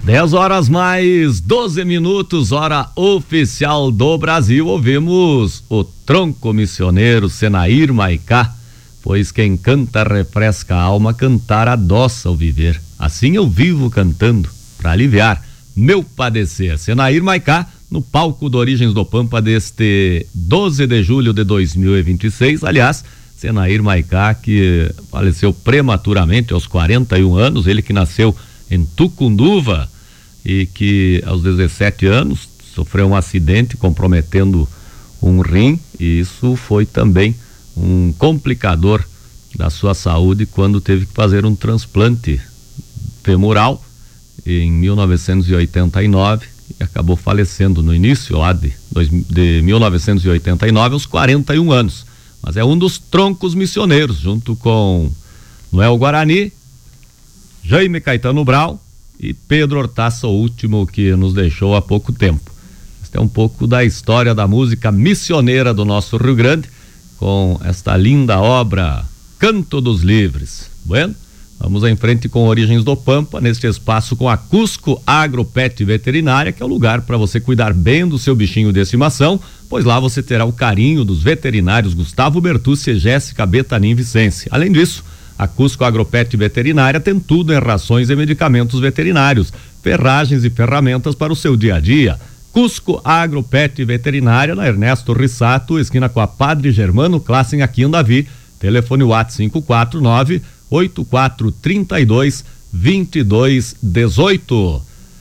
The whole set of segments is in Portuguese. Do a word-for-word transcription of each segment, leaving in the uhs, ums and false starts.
dez horas mais doze minutos, hora oficial do Brasil. Ouvimos o tronco missioneiro Senair Maicá, pois quem canta refresca a alma, cantar adoça o viver. Assim eu vivo cantando, para aliviar meu padecer. Senair Maicá, no palco do Origens do Pampa deste doze de julho de dois mil e vinte e seis. Aliás, Senair Maicá, que faleceu prematuramente aos quarenta e um anos, ele que nasceu em Tucunduva e que aos dezessete anos sofreu um acidente comprometendo um rim, e isso foi também um complicador da sua saúde quando teve que fazer um transplante femoral em mil novecentos e oitenta e nove e acabou falecendo no início lá de, de mil novecentos e oitenta e nove aos quarenta e um anos. Mas é um dos troncos missioneiros, junto com Noel Guarani, Jaime Caetano Brau e Pedro Hortaça, o último que nos deixou há pouco tempo. Este é um pouco da história da música missioneira do nosso Rio Grande, com esta linda obra Canto dos Livres. Bueno, vamos em frente com Origens do Pampa, neste espaço com a Cusco Agropet Veterinária, que é o lugar para você cuidar bem do seu bichinho de estimação, pois lá você terá o carinho dos veterinários Gustavo Bertucci e Jéssica Betanin Vicence. Além disso, a Cusco Agropet Veterinária tem tudo em rações e medicamentos veterinários, ferragens e ferramentas para o seu dia a dia. Cusco Agropet Veterinária, na Ernesto Rissato, esquina com a Padre Germano Classen, aqui em Davi. Telefone WhatsApp cinco quatro nove, oito quatro três dois, dois dois um oito.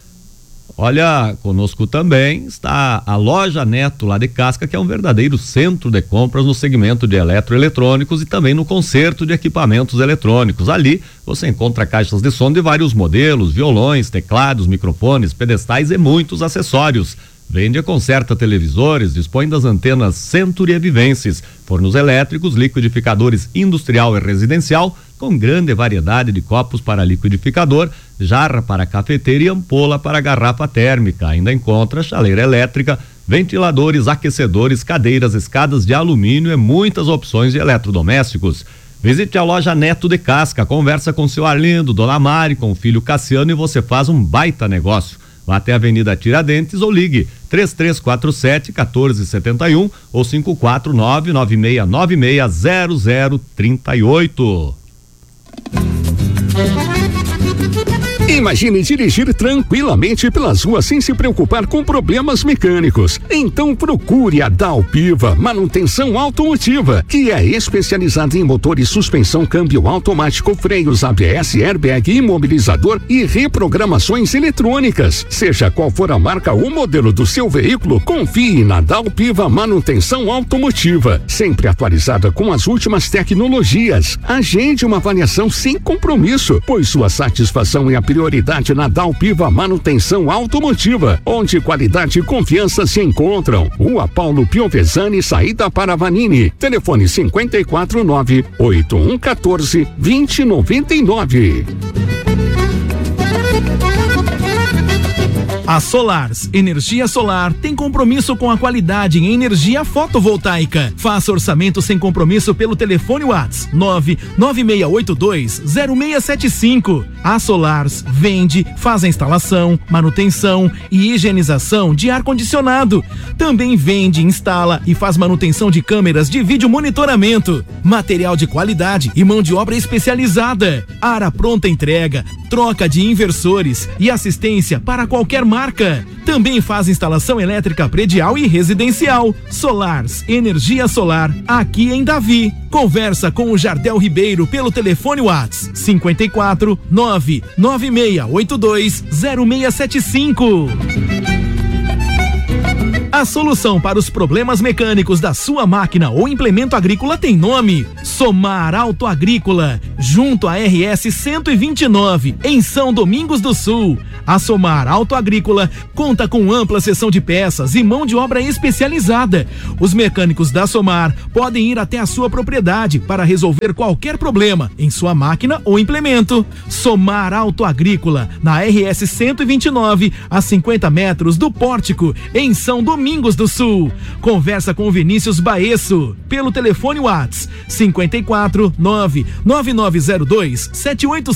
Olha, conosco também está a Loja Neto lá de Casca, que é um verdadeiro centro de compras no segmento de eletroeletrônicos e também no conserto de equipamentos eletrônicos. Ali você encontra caixas de som de vários modelos, violões, teclados, microfones, pedestais e muitos acessórios. Vende e conserta televisores, dispõe das antenas Century e Vivences, fornos elétricos, liquidificadores industrial e residencial, com grande variedade de copos para liquidificador, jarra para cafeteira e ampola para garrafa térmica. Ainda encontra chaleira elétrica, ventiladores, aquecedores, cadeiras, escadas de alumínio e muitas opções de eletrodomésticos. Visite a Loja Neto de Casca, conversa com seu Arlindo, Dona Mari, com o filho Cassiano e você faz um baita negócio. Vá até a Avenida Tiradentes ou ligue três três quatro sete, um quatro sete um ou cinco quatro nove, nove seis nove seis, zero zero três oito. Imagine dirigir tranquilamente pelas ruas sem se preocupar com problemas mecânicos. Então procure a Dalpiva Manutenção Automotiva, que é especializada em motores, suspensão, câmbio automático, freios, A B S, airbag, imobilizador e reprogramações eletrônicas. Seja qual for a marca ou modelo do seu veículo, confie na Dalpiva Manutenção Automotiva, sempre atualizada com as últimas tecnologias. Agende uma avaliação sem compromisso, pois sua satisfação é a prioridade na Dalpiva Manutenção Automotiva, onde qualidade e confiança se encontram. Rua Paulo Piovesani, saída para Vanini. Telefone cinco quatro nove, oito um um quatro, dois zero nove nove. A Solars Energia Solar tem compromisso com a qualidade em energia fotovoltaica. Faça orçamento sem compromisso pelo telefone WhatsApp nove nove seis oito dois, zero seis sete cinco. A Solars vende, faz a instalação, manutenção e higienização de ar-condicionado. Também vende, instala e faz manutenção de câmeras de vídeo monitoramento. Material de qualidade e mão de obra especializada. Ar à pronta entrega, troca de inversores e assistência para qualquer marca. Também faz instalação elétrica predial e residencial. Solars Energia Solar, aqui em Davi. Conversa com o Jardel Ribeiro pelo telefone WhatsApp cinco quatro nove, nove seis oito dois, zero seis sete cinco. A solução para os problemas mecânicos da sua máquina ou implemento agrícola tem nome: Somar Auto Agrícola, junto à R S cento e vinte e nove, em São Domingos do Sul. A Somar Auto Agrícola conta com ampla seção de peças e mão de obra especializada. Os mecânicos da Somar podem ir até a sua propriedade para resolver qualquer problema em sua máquina ou implemento. Somar Auto Agrícola, na R S cento e vinte e nove, a cinquenta metros do Pórtico, em São Domingos do Sul. Conversa com o Vinícius Baesso pelo telefone WhatsApp cinco quatro nove, nove nove zero dois, sete oito